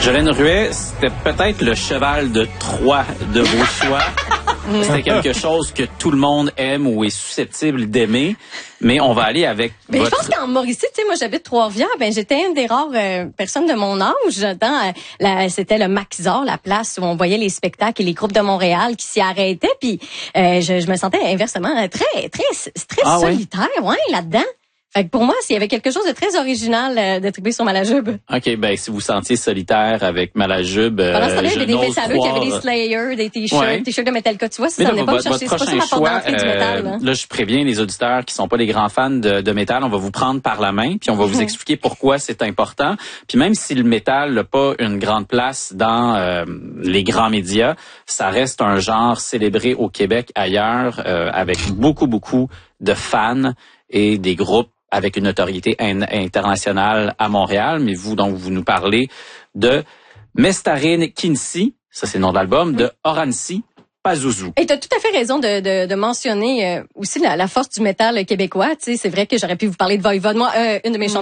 Jolene Ruet, c'était peut-être le cheval de Troie de vos choix. C'était quelque chose que tout le monde aime ou est susceptible d'aimer. Mais on va aller avec Je pense qu'en Mauricie, tu sais, moi j'habite Trois-Rivières, j'étais une des rares personnes de mon âge c'était le Maxor, la place où on voyait les spectacles et les groupes de Montréal qui s'y arrêtaient, puis je me sentais inversement très solitaire, là-dedans. Fait que pour moi, s'il y avait quelque chose de très original de triper sur Malajube. OK, si vous sentiez solitaire avec Malajube, pendant ce temps-là, il y avait des métalleux qui avaient des Slayers, des t-shirts, t-shirts de Metallica. Tu vois, ça venait pas me chercher. C'est pas ça ma porte d'entrée du métal. Là, je préviens les auditeurs qui sont pas des grands fans de métal, on va vous prendre par la main, puis on va vous expliquer pourquoi c'est important. Puis même si le métal n'a pas une grande place dans les grands médias, ça reste un genre célébré au Québec, ailleurs, avec beaucoup de fans et des groupes avec une notoriété internationale à Montréal. Mais vous nous parlez de Mestarine Kinsi, ça c'est le nom de l'album, de Orancy Pazuzu. Et t'as tout à fait raison de mentionner aussi la force du métal québécois. Tu sais, c'est vrai que j'aurais pu vous parler de Voivode. Moi, une de mes chansons